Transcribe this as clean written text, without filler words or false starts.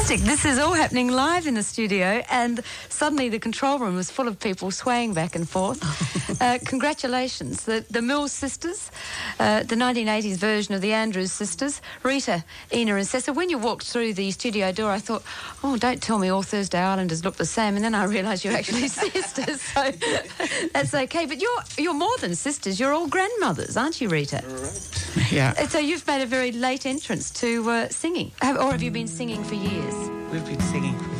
Fantastic. This is all happening live in the studio, and suddenly the control room was full of people swaying back and forth. Congratulations. The Mills sisters, the 1980s version of the Andrews sisters, Rita, Ina and Sessa. When you walked through the studio door, I thought, oh, don't tell me all Thursday Islanders look the same, and then I realised you're actually sisters, so that's okay. But you're more than sisters, you're all grandmothers, aren't you, Rita? Right. Yeah. So you've made a very late entrance to singing, or have you been singing for years? We've been singing for